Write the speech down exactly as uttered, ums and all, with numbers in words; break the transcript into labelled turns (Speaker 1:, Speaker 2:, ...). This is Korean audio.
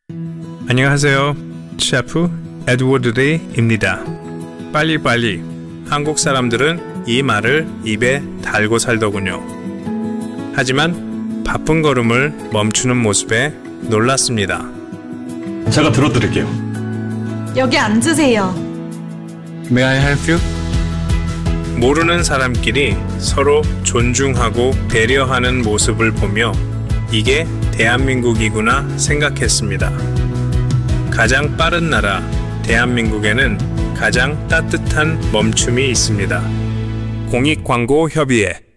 Speaker 1: 안녕하세요. 셰프 에드워드 레이입니다. 빨리빨리. 한국 사람들은 이 말을 입에 달고 살더군요. 하지만 바쁜 걸음을 멈추는 모습에 놀랐습니다.
Speaker 2: 제가 들어드릴게요.
Speaker 3: 여기 앉으세요.
Speaker 1: May I help you? 모르는 사람끼리 서로 존중하고 배려하는 모습을 보며 이게 대한민국이구나 생각했습니다. 가장 빠른 나라 대한민국에는 가장 따뜻한 멈춤이 있습니다. 공익광고협의회